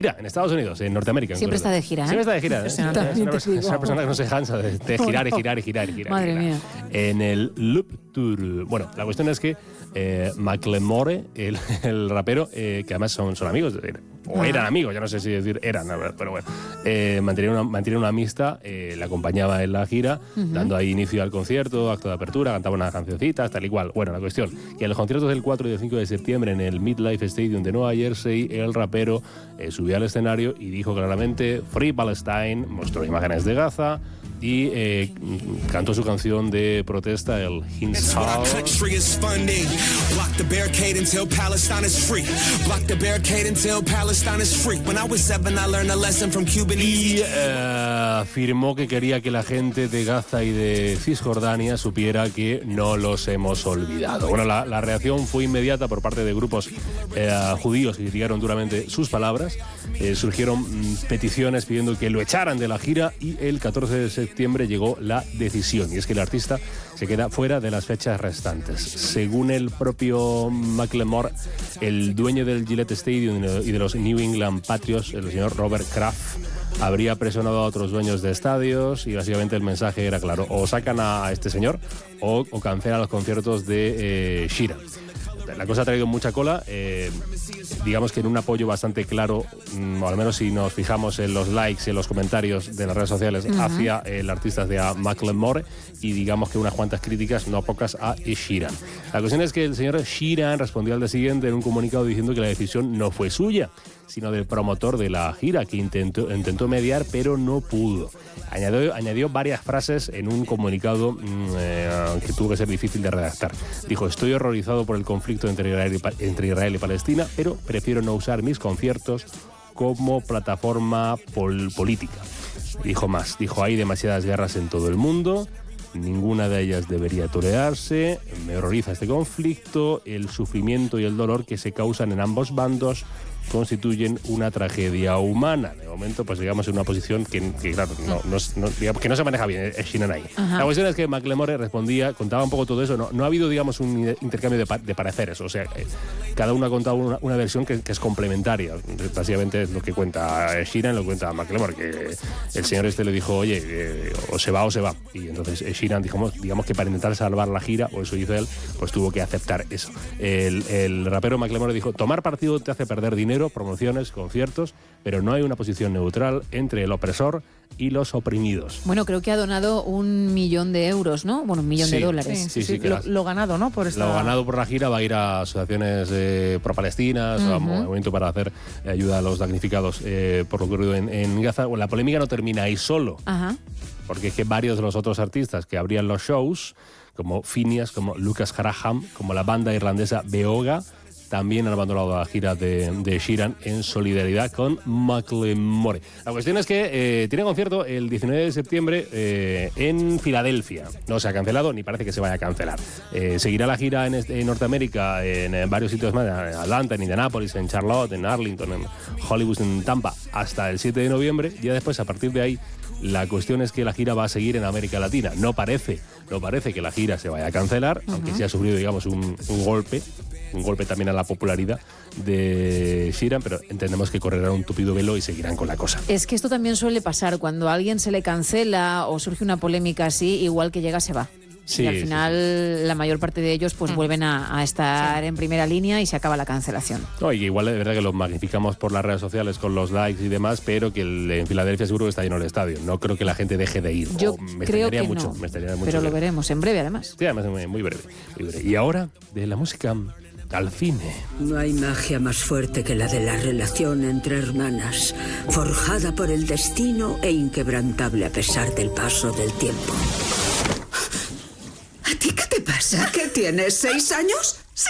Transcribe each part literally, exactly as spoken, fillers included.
Mira, en Estados Unidos, en Norteamérica. Siempre está de gira, ¿eh? Siempre está de gira. ¿eh? Es una, es una persona que no se cansa de, de girar y girar y girar y girar. Madre girar. mía. En el Loop Tour. Bueno, la cuestión es que eh, Macklemore, el, el rapero, eh, que además son, son amigos, o eran amigos, ya no sé si decir eran, pero bueno, eh, mantenían una, mantenían una amistad, eh, le acompañaba en la gira, uh-huh. dando ahí inicio al concierto, acto de apertura, cantaba unas cancioncitas, tal y cual. Bueno, la cuestión, que en los conciertos del cuatro y del cinco de septiembre en el MetLife Stadium de Nueva Jersey, el rapero eh, subió al escenario y dijo claramente Free Palestine, mostró imágenes de Gaza y eh, cantó su canción de protesta, el Hinshaw. Y eh, afirmó que quería que la gente de Gaza y de Cisjordania supiera que no los hemos olvidado. Bueno, la, la reacción fue inmediata por parte de grupos eh, judíos que criticaron duramente sus palabras. Eh, surgieron mm, peticiones pidiendo que lo echaran de la gira y el catorce de septiembre llegó la decisión, y es que el artista se queda fuera de las fechas restantes. Según el propio Macklemore, el dueño del Gillette Stadium y de los New England Patriots, el señor Robert Kraft, habría presionado a otros dueños de estadios y básicamente el mensaje era claro: o sacan a este señor o, o cancelan los conciertos de eh, Sheeran. La cosa ha traído mucha cola, eh, digamos que en un apoyo bastante claro, o al menos si nos fijamos en los likes y en los comentarios de las redes sociales uh-huh. hacia el artista de Macklemore, y digamos que unas cuantas críticas, no pocas, a Sheeran. La cuestión es que el señor Sheeran respondió al día siguiente en un comunicado diciendo que la decisión no fue suya, sino del promotor de la gira, que intentó, intentó mediar, pero no pudo. Añadió, añadió varias frases en un comunicado mmm, eh, que tuvo que ser difícil de redactar. Dijo: estoy horrorizado por el conflicto entre Israel y, entre Israel y Palestina, pero prefiero no usar mis conciertos como plataforma pol- política. Dijo más, dijo: hay demasiadas guerras en todo el mundo, ninguna de ellas debería tolerarse, me horroriza este conflicto, el sufrimiento y el dolor que se causan en ambos bandos constituyen una tragedia humana. De momento, pues digamos en una posición que, que claro, no, no, no, digamos, que no se maneja bien, es Sheeran ahí. Ajá. La cuestión es que Macklemore respondía, contaba un poco todo eso, no, no ha habido, digamos, un intercambio de, pa- de pareceres, o sea, eh, cada uno ha contado una, una versión que, que es complementaria. Básicamente es lo que cuenta Sheeran, lo que cuenta Macklemore, que el señor este le dijo, oye, eh, o se va o se va, y entonces Sheeran dijo, digamos que para intentar salvar la gira, o eso hizo él, pues tuvo que aceptar eso. El, el rapero Macklemore dijo: tomar partido te hace perder dinero, promociones, conciertos, pero no hay una posición neutral entre el opresor y los oprimidos. Bueno, creo que ha donado un millón de euros, ¿no? Bueno, un millón sí, de dólares. Sí, sí, sí, sí, sí lo, las, lo ganado, ¿no? Por esta... Lo ganado por la gira va a ir a asociaciones eh, pro-palestinas, uh-huh. a movimiento para hacer eh, ayuda a los damnificados eh, por lo ocurrido en, en Gaza. Bueno, la polémica no termina ahí solo, uh-huh. porque es que varios de los otros artistas que abrían los shows, como Phineas, como Lucas Graham, como la banda irlandesa Beoga, también han abandonado la gira de, de Sheeran en solidaridad con Macklemore. La cuestión es que eh, tiene concierto el diecinueve de septiembre eh, en Filadelfia. No se ha cancelado, ni parece que se vaya a cancelar. Eh, seguirá la gira en, este, en Norteamérica, en, en varios sitios más, en Atlanta, en Indianapolis, en Charlotte, en Arlington, en Hollywood, en Tampa, hasta el siete de noviembre. Ya después, a partir de ahí, la cuestión es que la gira va a seguir en América Latina. No parece, no parece que la gira se vaya a cancelar, uh-huh. aunque sí ha sufrido, digamos, un, un golpe. Un golpe también a la popularidad de Sheeran, pero entendemos que correrán un tupido velo y seguirán con la cosa. Es que esto también suele pasar, cuando a alguien se le cancela o surge una polémica así, igual que llega se va. Sí, y al final sí, sí. la mayor parte de ellos pues mm. vuelven a, a estar sí. en primera línea y se acaba la cancelación. No, y igual es verdad que lo magnificamos por las redes sociales con los likes y demás, pero que el, en Filadelfia seguro que está lleno el estadio. No creo que la gente deje de ir. Yo me creo que mucho, no, me mucho pero ver. Lo veremos en breve además. Sí, además muy, muy, breve, muy breve. Y ahora, de la música al cine. No hay magia más fuerte que la de la relación entre hermanas, forjada por el destino e inquebrantable a pesar del paso del tiempo. ¿A ti qué te pasa? ¿Qué tienes, seis años? Sí.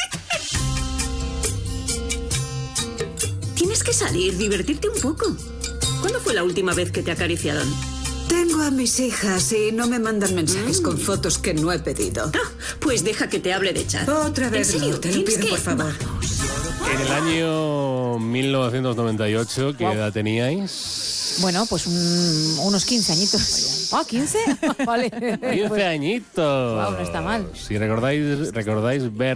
Tienes que salir, divertirte un poco. ¿Cuándo fue la última vez que te acariciaron? Tengo a mis hijas y no me mandan mensajes mm. con fotos que no he pedido. Ah, pues deja que te hable de chat. Otra vez, ¿En serio? No, te lo pido, que... por favor. En el año mil novecientos noventa y ocho, ¿qué wow. edad teníais? Bueno, pues un, unos quince añitos. Ah, ¿quince? Vale. quince añitos. Wow, no está mal. Si recordáis, recordáis ver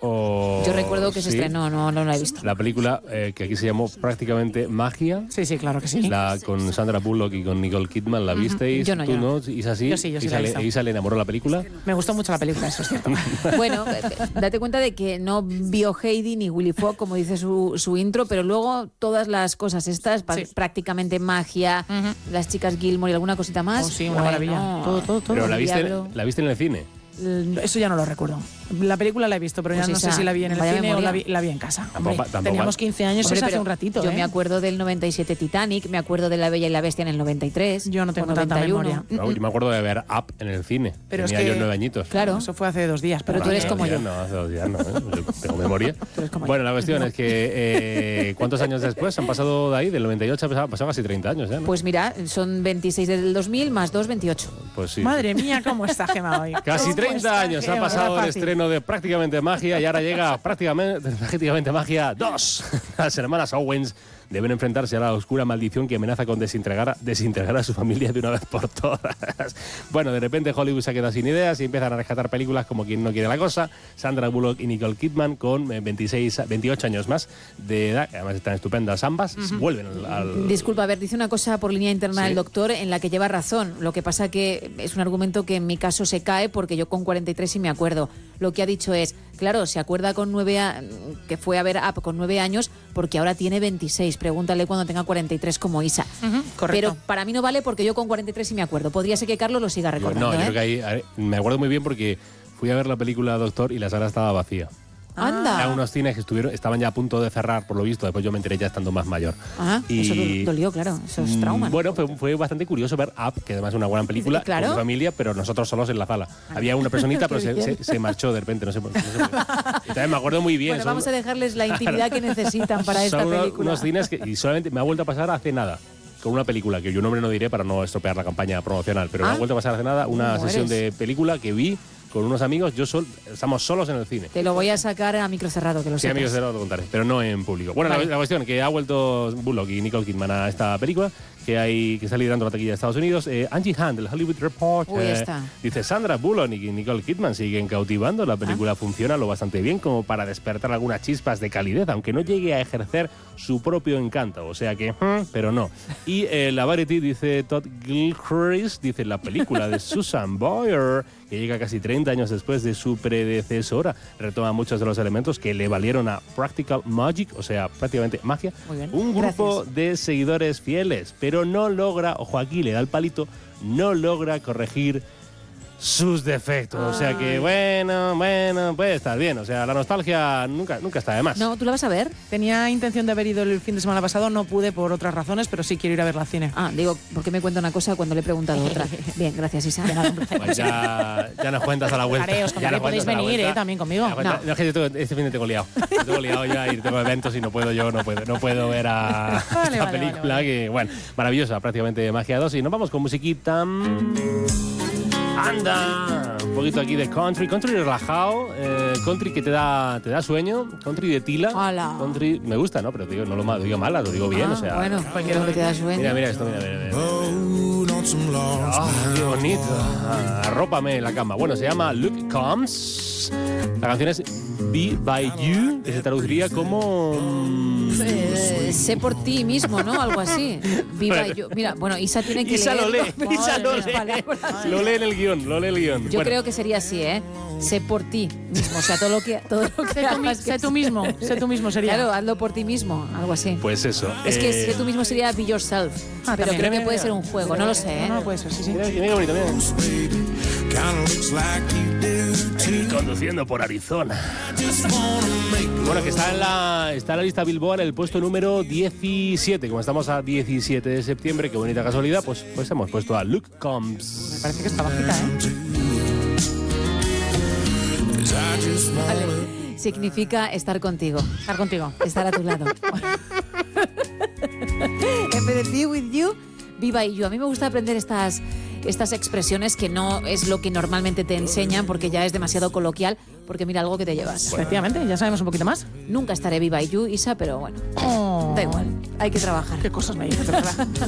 O... Yo recuerdo que se sí. estrenó, no, no la he visto. La película eh, que aquí se llamó prácticamente Magia. Sí, sí, claro que sí. La, con Sandra Bullock y con Nicole Kidman, ¿la visteis? Yo no, ¿Tú yo no? ¿Isa sí? Yo sí, yo sí Isa la he le, visto. Isa le enamoró la película. Me gustó mucho la película, eso es cierto. Bueno, date cuenta de que no vio Heidi ni Willy Fogg, como dice su, su intro, pero luego todas las cosas estas, pa- Sí. prácticamente magia, Ujú. las chicas Gilmore y alguna cosita más. Oh, sí, una bueno, maravilla. Todo, todo, todo. Pero la viste, Diablo. la viste en el cine. Eso ya no lo recuerdo. La película la he visto, pero Pues ya no esa, sé si la vi en el vaya cine memoria. o la vi, la vi en casa. Tampoco- Hombre, tampoco- teníamos quince años, Hombre, eso hace pero un ratito. yo ¿eh? me acuerdo del noventa y siete Titanic, me acuerdo de La Bella y la Bestia en el noventa y tres. Yo no tengo o tanta noventa y uno. memoria. No, yo me acuerdo de ver Up en el cine. Pero es Tenía que- yo nueve añitos. Claro. Eso fue hace dos días. Pero tú Hace eres dos como días, yo. No, hace dos días no, ¿eh? Yo tengo memoria. eres como Bueno, la cuestión es que eh, ¿cuántos años después han pasado de ahí? Del noventa y ocho han pasado, pasado casi treinta años ya, ¿no? Pues mira, son veintiséis del dos mil más dos, veintiocho. Pues sí. Madre mía, cómo está Gemma hoy. Casi ¿Cómo treinta está años ha Gemma? pasado Era el fácil. estreno de Prácticamente Magia y ahora llega Prácticamente, prácticamente Magia dos. Las hermanas Owens deben enfrentarse a la oscura maldición que amenaza con desintegrar, desintegrar a su familia de una vez por todas. Bueno, de repente Hollywood se queda sin ideas y empiezan a rescatar películas como Quien no quiere la cosa, Sandra Bullock y Nicole Kidman con eh, veintiséis, veintiocho años más de edad, que además están estupendas ambas, vuelven al... al- Disculpa, a ver, dice una cosa por línea interna Sí. del doctor en la que lleva razón. Lo que pasa que es un argumento que en mi caso se cae porque yo con cuarenta y tres sí me acuerdo. Lo que ha dicho es, claro, se acuerda con nueve a- que fue a ver Up con nueve años porque ahora tiene veintiséis. Pregúntale cuando tenga cuarenta y tres como Isa. Ujú, correcto. Pero para mí no vale porque yo con cuarenta y tres sí me acuerdo. Podría ser que Carlos lo siga recordando. No, yo ¿eh? creo que ahí, ahí- me acuerdo muy bien porque fui a ver la película Doctor y la sala estaba vacía. Anda. Eran unos cines que estuvieron, estaban ya a punto de cerrar, por lo visto. Después yo me enteré ya estando más mayor. Ah, Y- eso do- dolió, claro. Eso es Mm, trauma. Bueno, fue, fue bastante curioso ver Up, que además es una buena película, Claro. con mi familia, pero nosotros solos en la sala. Había una personita, pero se, se- se marchó de repente, no sé por qué. No sé por qué. Y también me acuerdo muy bien. Bueno, son- vamos a dejarles la intimidad que necesitan para esta son unos, película. unos cines que y solamente me ha vuelto a pasar hace nada. Con una película que yo nombre no diré para no estropear la campaña promocional, pero me Ah. ha vuelto a pasar hace nada una ¿Cómo sesión eres? de película que vi con unos amigos. Yo sol, estamos solos en el cine. Te lo voy a sacar a micro cerrado, que lo Sí, sepas. amigos, te lo contaré, pero no en público. Bueno, la- Vale. la, cuestión que ha vuelto Bullock y Nicole Kidman a esta película, que hay que está liderando la taquilla de Estados Unidos. Eh, Angie Hunt, del Hollywood Report, Uy, eh, está. dice Sandra Bullock y Nicole Kidman siguen cautivando. La película Ah. funciona lo bastante bien como para despertar algunas chispas de calidez, aunque no llegue a ejercer su propio encanto. O sea que, hmm, pero no. Y eh, la Variety dice Todd Gilchrist, dice la película de Susan Boyer, que llega casi treinta años después de su predecesora, retoma muchos de los elementos que le valieron a Practical Magic, o sea, prácticamente magia, Muy bien, un grupo gracias. de seguidores fieles, pero no logra, ojo aquí, le da el palito, no logra corregir sus defectos. O sea que, bueno, bueno, puede estar bien. O sea, la nostalgia nunca, nunca está de más. No, ¿tú la vas a ver? Tenía intención de haber ido el fin de semana pasado, no pude por otras razones, pero sí quiero ir a verla al cine. Ah, digo, ¿por qué me cuenta una cosa cuando le he preguntado otra? Bien, gracias, Isa. Pues ya, ya nos cuentas a la vuelta. Contaré, os Ya contaré, nos cuentas podéis a la venir, vuelta. eh, también conmigo. Ya nos cuentas- No. no, es que yo tengo- este fin de tengo liado. Tengo liado ya y tengo eventos y no puedo yo, no puedo, no puedo ver a Vale, esta vale, película vale, vale. que, bueno, maravillosa, prácticamente Magia dos. Y nos vamos con musiquita. Anda, un poquito aquí de country, country relajado, eh, country que te da, te da sueño, country de tila, Hola. country me gusta, ¿no? Pero digo, no lo, ma- lo digo mala, lo digo bien, Ah, o sea. bueno, porque te da sueño. Mira, mira esto, mira, mira, mira. Ah, qué bonito. Ah, arrópame en la cama. Bueno, se llama Luke Combs. La canción es Be By You, que se traduciría como... mm, Eh, sé por ti mismo, ¿no? Algo así. Viva yo. Mira, bueno, Isa tiene que Isa lo lee, leerlo. Isa lo Madre lee. mía, palabras. Lo lee en el guión, lo lee el guión. Yo Bueno, creo que sería así, ¿eh? Sé por ti mismo. O sea, todo lo que, todo lo que Sé tú, mi- hagas sé que tú mismo, sé tú mismo sería. Claro, hazlo por ti mismo, algo así. Pues eso. Es que eh, sé tú mismo sería be yourself. Ah, pero también. creo que puede ser un juego, no lo sé, ¿eh? No, no puede ser, sí, sí. Mira, mira qué bonito, mira. Ahí conduciendo por Arizona. Bueno, que está en la está en la lista Billboard el puesto número diecisiete. Como estamos a diecisiete de septiembre, qué bonita casualidad, pues, pues hemos puesto a Luke Me Combs. parece que está bajita, ¿eh? Vale. Significa estar contigo, Estar contigo. estar a tu lado. En vez de be with you, be by you. A mí me gusta aprender estas, estas expresiones que no es lo que normalmente te enseñan porque ya es demasiado coloquial. Porque mira, algo que te llevas. Efectivamente, ya sabemos un poquito más. Nunca estaré be by you, Isa, pero bueno, Oh, da igual. Hay que trabajar. qué cosas me dices, de verdad.